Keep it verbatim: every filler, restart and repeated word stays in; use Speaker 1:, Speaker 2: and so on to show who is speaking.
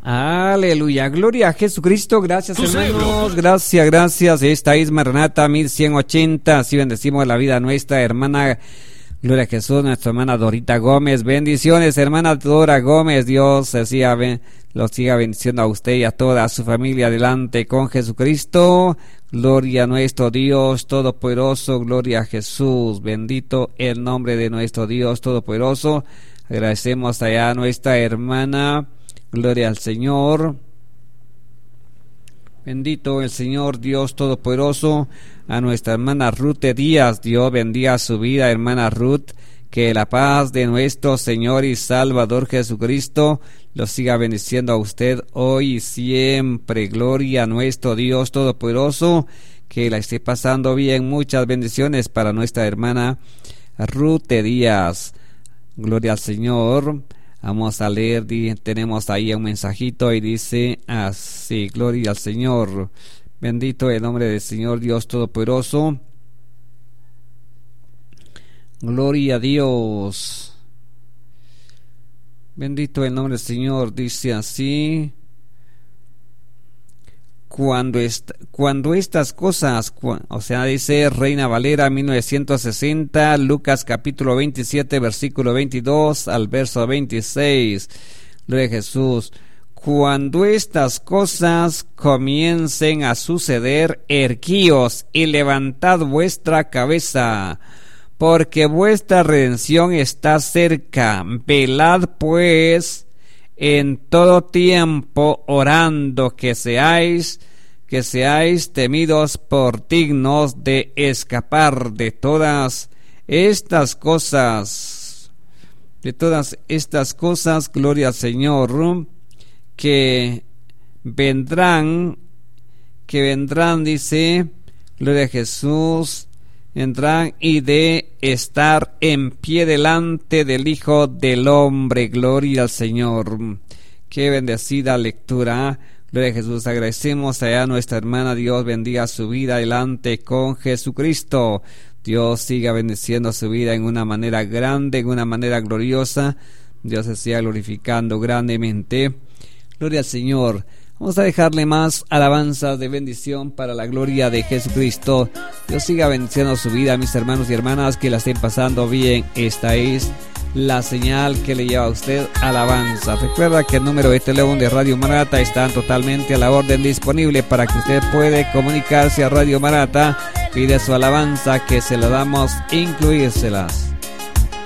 Speaker 1: Aleluya, gloria a Jesucristo. Gracias, hermanos, gracias, gracias. Esta es Maranata mil cien ochenta. Así bendecimos la vida nuestra hermana, gloria a Jesús, nuestra hermana Dorita Gómez. Bendiciones, hermana Dora Gómez. Dios siga, lo siga bendiciendo a usted y a toda su familia. Adelante con Jesucristo. Gloria a nuestro Dios Todopoderoso. Gloria a Jesús. Bendito el nombre de nuestro Dios Todopoderoso. Agradecemos allá a nuestra hermana. Gloria al Señor. Bendito el Señor Dios Todopoderoso. A nuestra hermana Ruth Díaz, Dios bendiga su vida, hermana Ruth. Que la paz de nuestro Señor y Salvador Jesucristo lo siga bendiciendo a usted hoy y siempre. Gloria a nuestro Dios Todopoderoso. Que la esté pasando bien. Muchas bendiciones para nuestra hermana Ruth Díaz. Gloria al Señor. Vamos a leer, tenemos ahí un mensajito y dice así: gloria al Señor. Bendito el nombre del Señor Dios Todopoderoso. Gloria a Dios. Bendito el nombre del Señor. Dice así: Cuando, est cuando estas cosas, cu o sea, dice Reina Valera mil novecientos sesenta, Lucas capítulo veintisiete, versículo veintidós al verso veintiséis. Gloria a Jesús. Cuando estas cosas comiencen a suceder, erguíos y levantad vuestra cabeza, porque vuestra redención está cerca. Velad pues en todo tiempo, orando que seáis, que seáis temidos por dignos de escapar de todas estas cosas, de todas estas cosas, gloria al Señor, que vendrán, que vendrán, dice, gloria a Jesús, vendrán y de estar en pie delante del Hijo del Hombre. Gloria al Señor. Qué bendecida lectura. Gloria a Jesús. Agradecemos allá a nuestra hermana. Dios bendiga su vida. Adelante con Jesucristo. Dios siga bendiciendo su vida en una manera grande, en una manera gloriosa. Dios se siga glorificando grandemente. Gloria al Señor. Vamos a dejarle más alabanzas de bendición para la gloria de Jesucristo. Dios siga bendiciendo su vida, mis hermanos y hermanas, que la estén pasando bien. Esta es la señal que le lleva a usted alabanza. Recuerda que el número de teléfono de Radio Maranata está totalmente a la orden, disponible para que usted pueda comunicarse a Radio Maranata. Pide su alabanza que se la damos, incluírselas.